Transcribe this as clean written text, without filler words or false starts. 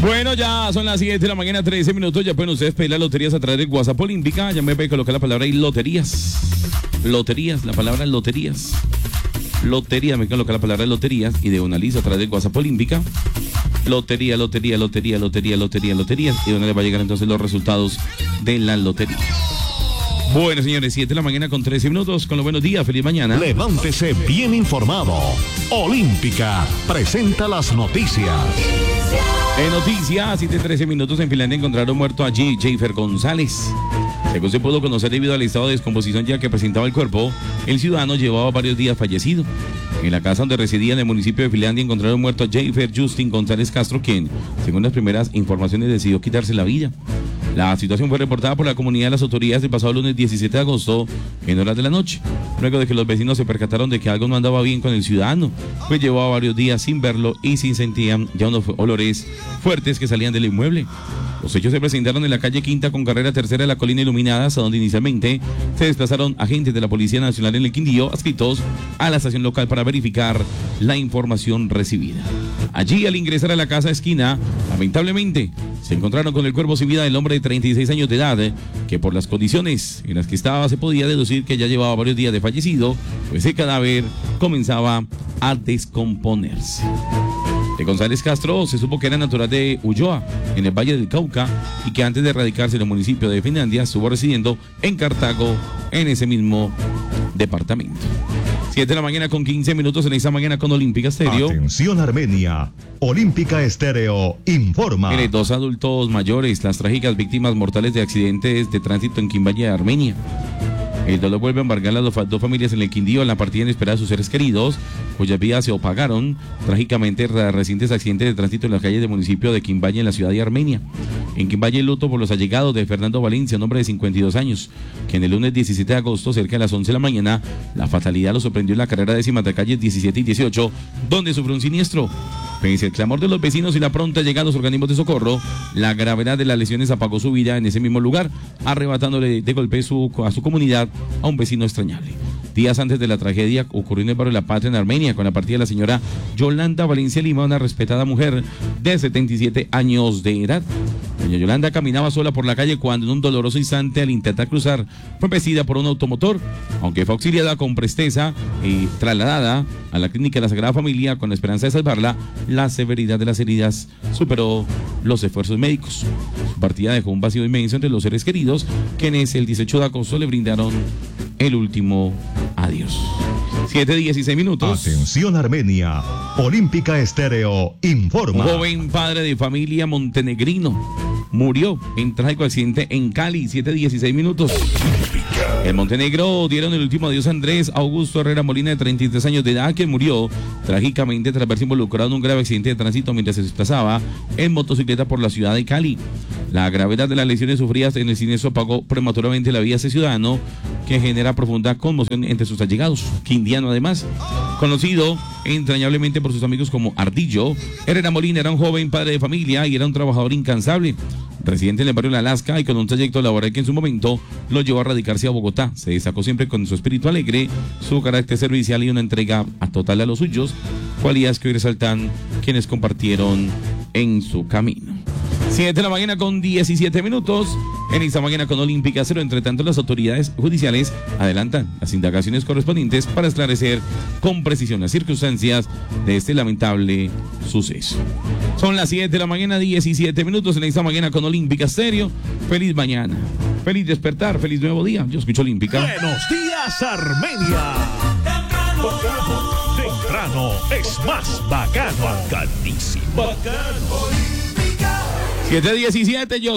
Bueno, ya son las 7 de la mañana, 13 minutos. Ya pueden ustedes pedir las loterías a través de WhatsApp Olímpica. Ya me voy a colocar la palabra ahí, loterías. Loterías, la palabra loterías. Lotería, me voy a colocar la palabra loterías y de una lista a través de WhatsApp Olímpica. Lotería. Y de donde le va a llegar entonces los resultados de la lotería. Bueno, señores, 7 de la mañana con 13 minutos. Con los buenos días, feliz mañana. Levántese bien informado. Olímpica presenta las noticias. En noticias, 7:13 minutos, en Finlandia encontraron muerto allí Jeifer González. Según se pudo conocer, debido al estado de descomposición ya que presentaba el cuerpo, el ciudadano llevaba varios días fallecido. En la casa donde residía en el municipio de Finlandia encontraron muerto a Jeifer Justin González Castro, quien, según las primeras informaciones, decidió quitarse la vida. La situación fue reportada por la comunidad de las autoridades el pasado lunes 17 de agosto en horas de la noche, luego de que los vecinos se percataron de que algo no andaba bien con el ciudadano, pues llevaba varios días sin verlo y se sentían ya unos olores fuertes que salían del inmueble. Los hechos se presentaron en la calle Quinta con carrera tercera de la Colina Iluminada, hasta donde inicialmente se desplazaron agentes de la Policía Nacional en el Quindío, adscritos a la estación local para verificar la información recibida. Allí, al ingresar a la casa esquina, lamentablemente, se encontraron con el cuerpo sin vida del hombre de 36 años de edad, que por las condiciones en las que estaba se podía deducir que ya llevaba varios días de fallecido, pues el cadáver comenzaba a descomponerse. De González Castro se supo que era natural de Ulloa, en el Valle del Cauca, y que antes de radicarse en el municipio de Finlandia estuvo residiendo en Cartago, en ese mismo departamento. 7 de la mañana con 15 minutos en esta mañana con Olímpica Estéreo. Atención Armenia, Olímpica Estéreo informa. Mire, 2 adultos mayores, las trágicas víctimas mortales de accidentes de tránsito en Quimbaye, Armenia. El dolor vuelve a embargar a las dos familias en el Quindío en la partida inesperada de sus seres queridos, cuyas vidas se opagaron trágicamente tras recientes accidentes de tránsito en las calles del municipio de Quimbaye, en la ciudad de Armenia. En Quimbaye, el luto por los allegados de Fernando Valencia, un hombre de 52 años, que en el lunes 17 de agosto, cerca de las 11 de la mañana, la fatalidad lo sorprendió en la carrera décima de calles 17 y 18, donde sufrió un siniestro. Pese al clamor de los vecinos y la pronta llegada de los organismos de socorro, la gravedad de las lesiones apagó su vida en ese mismo lugar, arrebatándole de golpe a su comunidad a un vecino extrañable. Días antes de la tragedia ocurrió en el barrio La Patria, en Armenia, con la partida de la señora Yolanda Valencia Lima, una respetada mujer de 77 años de edad. Doña Yolanda caminaba sola por la calle cuando en un doloroso instante, al intentar cruzar, fue embestida por un automotor. Aunque fue auxiliada con presteza y trasladada a la clínica de la Sagrada Familia con la esperanza de salvarla, la severidad de las heridas superó los esfuerzos médicos. Su partida dejó un vacío inmenso entre los seres queridos, quienes el 18 de agosto le brindaron el último adiós. 7:16 minutos. Atención Armenia, Olímpica Estéreo informa. Un joven padre de familia montenegrino murió en trágico accidente en Cali, 7:16 minutos. En Montenegro dieron el último adiós a Andrés Augusto Herrera Molina, de 33 años de edad, quien murió trágicamente tras verse involucrado en un grave accidente de tránsito mientras se desplazaba en motocicleta por la ciudad de Cali. La gravedad de las lesiones sufridas en el siniestro apagó prematuramente la vida de ese ciudadano, que genera profunda conmoción entre sus allegados. Quindiano, además, conocido entrañablemente por sus amigos como Ardillo, Herrera Molina era un joven padre de familia y era un trabajador incansable, residente en el barrio La Alaska y con un trayecto laboral que en su momento lo llevó a radicarse a Bogotá. Se destacó siempre con su espíritu alegre, su carácter servicial y una entrega total a los suyos, cualidades que hoy resaltan quienes compartieron en su camino. 7 de la mañana con 17 minutos. En esta mañana con Olímpica Estéreo. Entre tanto, las autoridades judiciales adelantan las indagaciones correspondientes para esclarecer con precisión las circunstancias de este lamentable suceso. Son las 7 de la mañana, 17 minutos. En esta mañana con Olímpica Estéreo. Feliz mañana, feliz despertar, feliz nuevo día. Yo escucho Olímpica. Buenos días, Armenia. Temprano es más bacano, bacanísimo. 7:17, yo